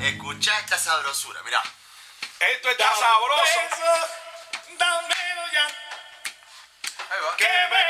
Escuchá esta sabrosura, mirá. Esto está sabroso. Dámelo ya. Ahí va. Que me